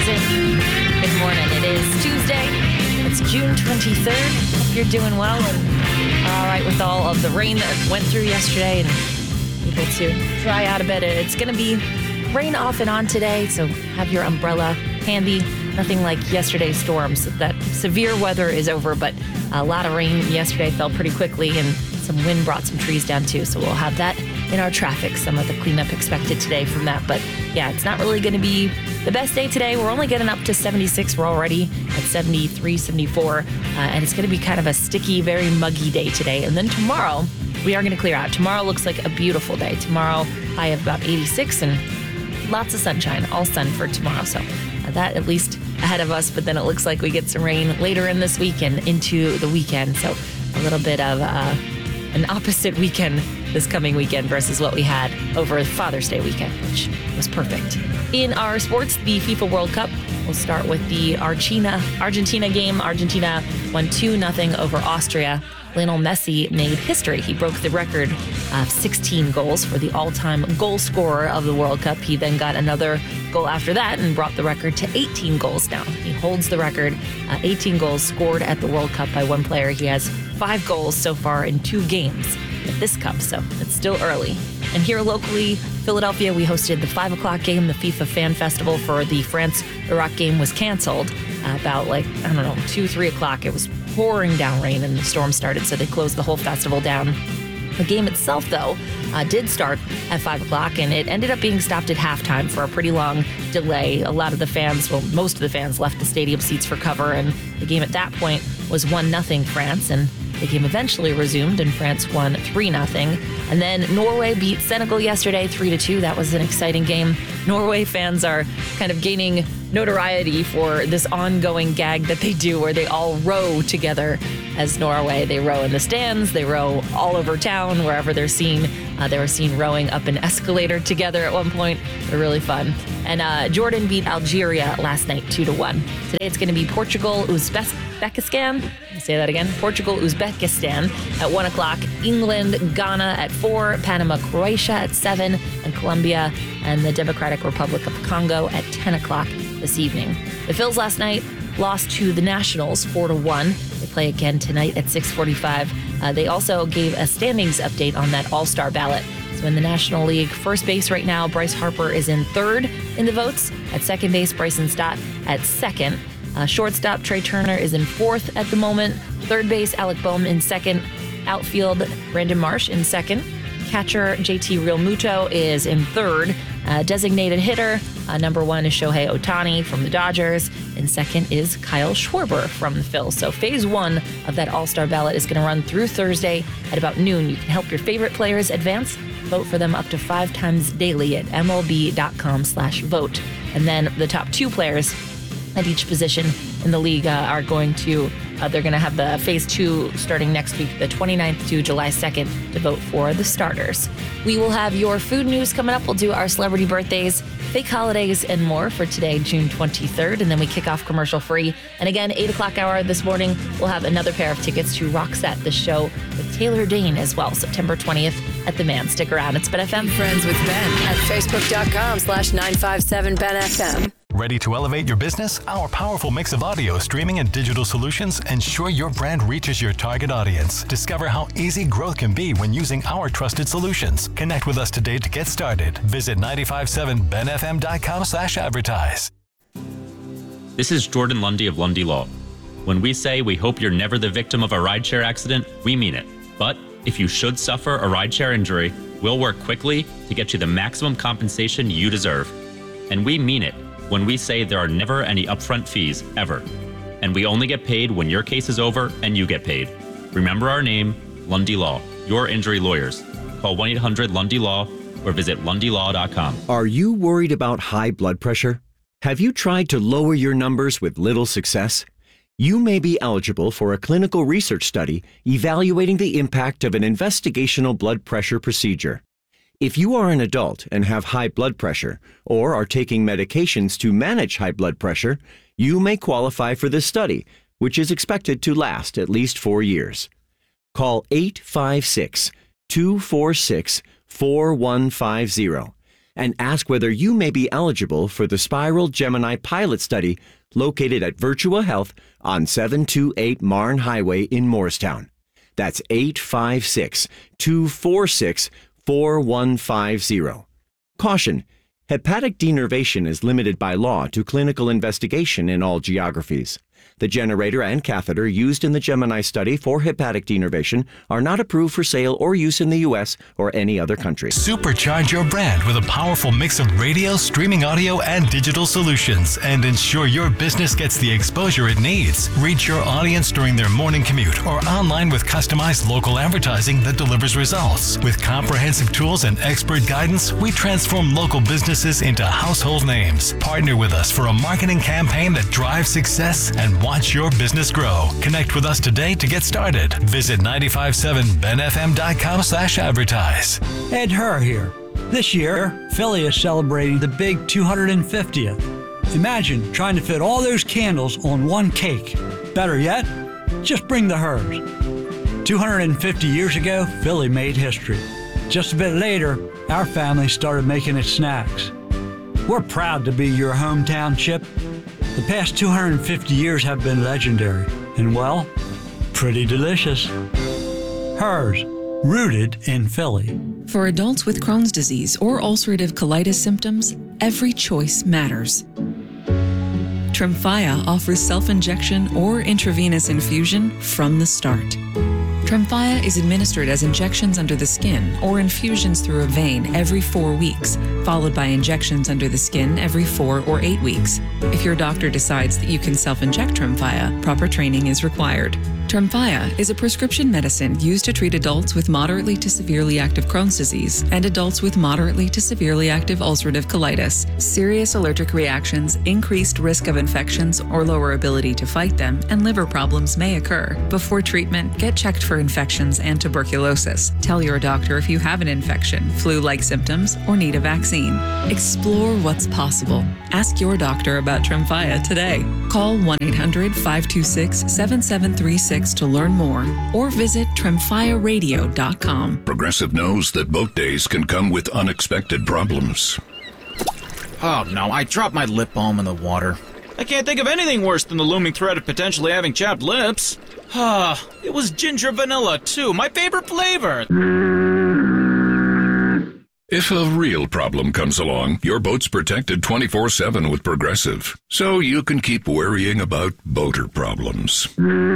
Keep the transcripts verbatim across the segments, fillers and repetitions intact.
is it? Good morning. It is Tuesday. It's June twenty-third. Hope you're doing well and all right with all of the rain that went through yesterday and able to dry out a bit. It's going to be rain off and on today, so have your umbrella handy. Nothing like yesterday's storms. That severe weather is over, but a lot of rain yesterday fell pretty quickly, and some wind brought some trees down too, so we'll have that in our traffic. Some of the cleanup expected today from that, but yeah, it's not really going to be the best day today. We're only getting up to seventy-six. We're already at seventy-three, seventy-four, uh, and it's going to be kind of a sticky, very muggy day today. And then tomorrow, we are going to clear out. Tomorrow looks like a beautiful day. Tomorrow, high of about eighty-six, and lots of sunshine, all sun for tomorrow. So uh, that at least ahead of us, but then it looks like we get some rain later in this week and into the weekend. So a little bit of uh, an opposite weekend this coming weekend versus what we had over Father's Day weekend, which was perfect. In our sports, the FIFA World Cup, we'll start with the Argentina, Argentina game. Argentina won two nothing over Austria. Lionel Messi made history. He broke the record of sixteen goals for the all-time goal scorer of the World Cup. He then got another goal after that and brought the record to eighteen goals now. He holds the record, uh, eighteen goals scored at the World Cup by one player. He has five goals so far in two games at this cup, so it's still early. And here locally, Philadelphia, we hosted the five o'clock game. The FIFA Fan Festival for the France-Iraq game was canceled uh, about like, I don't know, two, three o'clock. It was pouring down rain and the storm started, so they closed the whole festival down. The game itself, though, uh, did start at five o'clock, and it ended up being stopped at halftime for a pretty long delay. A lot of the fans, well, most of the fans left the stadium seats for cover, and the game at that point was one nothing France, and the game eventually resumed, and France won three nothing. And then Norway beat Senegal yesterday three to two. That was an exciting game. Norway fans are kind of gaining notoriety for this ongoing gag that they do where they all row together as Norway. They row in the stands, they row all over town, wherever they're seen. Uh, they were seen rowing up an escalator together at one point. They're really fun. And uh, Jordan beat Algeria last night two to one. Today it's going to be Portugal, Uzbekistan. Say that again. Portugal, Uzbekistan at one o'clock. England, Ghana at four. Panama, Croatia at seven. And Colombia and the Democratic Republic of Congo at ten o'clock this evening. The Phils last night lost to the Nationals four to one. They play again tonight at six forty-five. Uh, they also gave a standings update on that All-Star ballot. So in the National League, first base right now, Bryce Harper is in third in the votes. At second base, Bryson Stott at second. Uh, shortstop, Trey Turner is in fourth at the moment. Third base, Alec Boehm in second. Outfield, Brandon Marsh in second. Catcher, J T Realmuto is in third. Uh, designated hitter, uh, number one is Shohei Ohtani from the Dodgers. And second is Kyle Schwarber from the Phils. So phase one of that All-Star ballot is going to run through Thursday at about noon. You can help your favorite players advance. Vote for them up to five times daily at M L B dot com slash vote. And then the top two players at each position in the league uh, are going to, uh, they're going to have the phase two starting next week, the twenty-ninth to July second, to vote for the starters. We will have your food news coming up. We'll do our celebrity birthdays, fake holidays, and more for today, June twenty-third. And then we kick off commercial free. And again, eight o'clock hour this morning, we'll have another pair of tickets to Roxette, the show with Taylor Dane as well, September twentieth at the Man. Stick around. It's Ben F M. Friends with Ben at facebook dot com slash nine five seven Ben F M. Ready to elevate your business? Our powerful mix of audio, streaming, and digital solutions ensure your brand reaches your target audience. Discover how easy growth can be when using our trusted solutions. Connect with us today to get started. Visit nine five seven ben f m dot com slash advertise. This is Jordan Lundy of Lundy Law. When we say we hope you're never the victim of a rideshare accident, we mean it. But if you should suffer a rideshare injury, we'll work quickly to get you the maximum compensation you deserve. And we mean it when we say there are never any upfront fees, ever. And we only get paid when your case is over and you get paid. Remember our name, Lundy Law, your injury lawyers. Call one eight hundred Lundy Law or visit lundy law dot com. Are you worried about high blood pressure? Have you tried to lower your numbers with little success? You may be eligible for a clinical research study evaluating the impact of an investigational blood pressure procedure. If you are an adult and have high blood pressure or are taking medications to manage high blood pressure, you may qualify for this study, which is expected to last at least four years. Call eight five six, two four six, four one five zero. and ask whether you may be eligible for the Spiral Gemini pilot study located at Virtua Health on seven two eight Marne Highway in Morristown. That's eight five six, two four six, four one five zero. Caution: hepatic denervation is limited by law to clinical investigation in all geographies. The generator and catheter used in the Gemini study for hepatic denervation are not approved for sale or use in the U S or any other country. Supercharge your brand with a powerful mix of radio, streaming audio, and digital solutions, and ensure your business gets the exposure it needs. Reach your audience during their morning commute or online with customized local advertising that delivers results. With comprehensive tools and expert guidance, we transform local businesses into household names. Partner with us for a marketing campaign that drives success and watch your business grow. Connect with us today to get started. Visit nine five seven ben f m dot com slash advertise. Ed Herr here. This year, Philly is celebrating the big two hundred fiftieth. Imagine trying to fit all those candles on one cake. Better yet, just bring the Herrs. two hundred fifty years ago, Philly made history. Just a bit later, our family started making its snacks. We're proud to be your hometown chip. The past two hundred fifty years have been legendary and, well, pretty delicious. Herrs, rooted in Philly. For adults with Crohn's disease or ulcerative colitis symptoms, every choice matters. Tremfya offers self-injection or intravenous infusion from the start. Tremfya is administered as injections under the skin or infusions through a vein every four weeks, followed by injections under the skin every four or eight weeks. If your doctor decides that you can self-inject Tremfya, proper training is required. Tremfya is a prescription medicine used to treat adults with moderately to severely active Crohn's disease and adults with moderately to severely active ulcerative colitis. Serious allergic reactions, increased risk of infections or lower ability to fight them, and liver problems may occur. Before treatment, get checked for infections and tuberculosis. Tell your doctor if you have an infection, flu-like symptoms, or need a vaccine. Explore what's possible. Ask your doctor about Tremfya today. Call one eight hundred, five two six, seven seven three six to learn more or visit tremfya radio dot com. Progressive knows that boat days can come with unexpected problems. Oh no, I dropped my lip balm in the water. I can't think of anything worse than the looming threat of potentially having chapped lips. Ah, it was ginger vanilla too, my favorite flavor. If a real problem comes along, your boat's protected twenty-four seven with Progressive, so you can keep worrying about boater problems.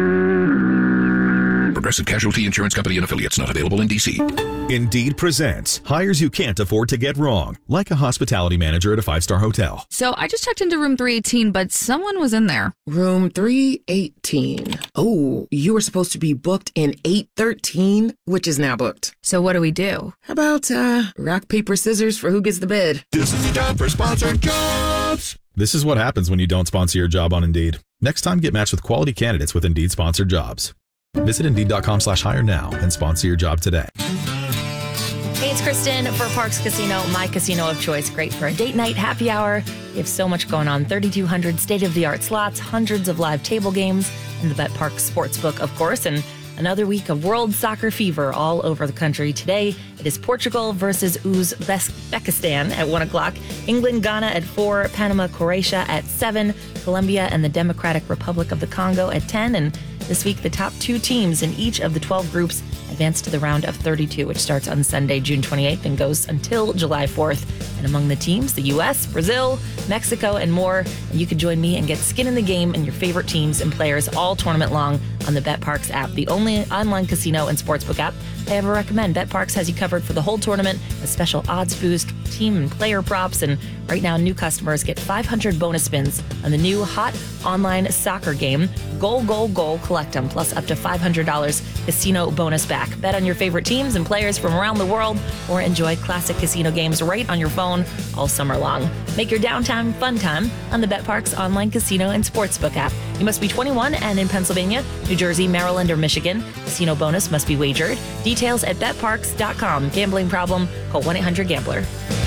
Progressive Casualty Insurance Company and Affiliates, not available in D C. Indeed presents hires you can't afford to get wrong, like a hospitality manager at a five-star hotel. So I just checked into room three eighteen, but someone was in there. Room three eighteen. Oh, you were supposed to be booked in eight thirteen, which is now booked. So what do we do? How about uh, rock, paper, scissors for who gets the bid? This is the time for sponsored jobs. This is what happens when you don't sponsor your job on Indeed. Next time, get matched with quality candidates with Indeed sponsored jobs. Visit Indeed.com slash hire now and sponsor your job today. Hey, it's Kristen for Parks Casino, my casino of choice. Great for a date night, happy hour. We have so much going on. thirty-two hundred state-of-the-art slots, hundreds of live table games, and the BetParx Sportsbook, of course, and another week of World Soccer fever all over the country. Today, it is Portugal versus Uzbekistan at one o'clock, England, Ghana at four, Panama, Croatia at seven, Colombia and the Democratic Republic of the Congo at ten, and this week, the top two teams in each of the twelve groups advance to the round of thirty-two, which starts on Sunday, June twenty-eighth, and goes until July fourth. And among the teams, the U S, Brazil, Mexico, and more. And you can join me and get skin in the game and your favorite teams and players all tournament long on the BetParx app, the only online casino and sportsbook app I ever recommend. BetParx has you covered for the whole tournament, a special odds boost, team and player props, and right now new customers get five hundred bonus spins on the new hot online soccer game, Goal, Goal, Goal, Collect 'em, plus up to five hundred dollars casino bonus back. Bet on your favorite teams and players from around the world or enjoy classic casino games right on your phone all summer long. Make your downtime fun time on the BetParx online casino and sportsbook app. You must be twenty-one and in Pennsylvania, New Jersey, Maryland, or Michigan. Casino bonus must be wagered. Details at bet parx dot com. Gambling problem? Call one eight hundred gambler.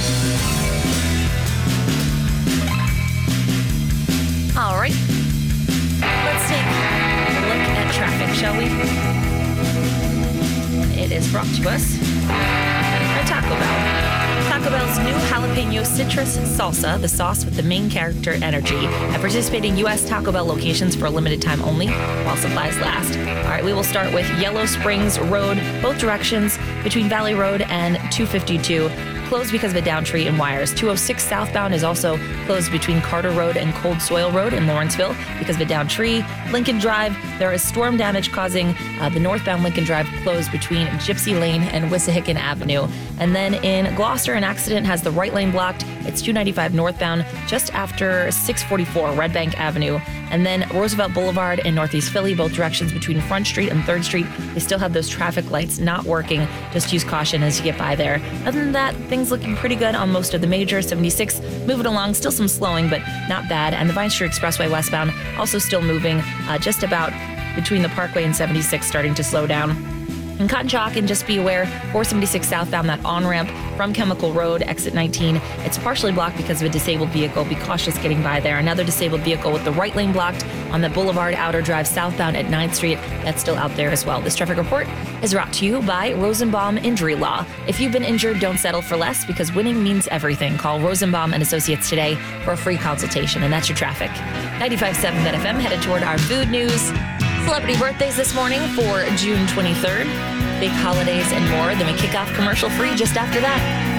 All right. Let's take a look at traffic, shall we? It is brought to us by Taco Bell. Taco Bell's new jalapeno citrus salsa, the sauce with the main character energy, at participating U S Taco Bell locations for a limited time only while supplies last. All right, we will start with Yellow Springs Road, both directions between Valley Road and two fifty-two. Closed because of a down tree and wires. two oh six southbound is also closed between Carter Road and Cold Soil Road in Lawrenceville because of a down tree. Lincoln Drive, there is storm damage causing uh, the northbound Lincoln Drive closed between Gypsy Lane and Wissahickon Avenue. And then in Gloucester, an accident has the right lane blocked. It's two ninety-five northbound just after six forty-four Red Bank Avenue. And then Roosevelt Boulevard in Northeast Philly, both directions between Front Street and third Street. They still have those traffic lights not working. Just use caution as you get by there. Other than that, things looking pretty good on most of the majors. seventy-six moving along, still some slowing, but not bad. And the Vine Street Expressway westbound also still moving uh, just about between the Parkway and seventy-six, starting to slow down. In Conshohocken, just be aware, four seventy-six southbound, that on-ramp from Chemical Road, exit nineteen. It's partially blocked because of a disabled vehicle. Be cautious getting by there. Another disabled vehicle with the right lane blocked on the Boulevard Outer Drive southbound at ninth Street. That's still out there as well. This traffic report is brought to you by Rosenbaum Injury Law. If you've been injured, don't settle for less, because winning means everything. Call Rosenbaum and Associates today for a free consultation. And that's your traffic. ninety-five point seven Bet F M, headed toward our food news. Celebrity birthdays this morning for June twenty-third. Big holidays and more. Then we kick off commercial free just after that.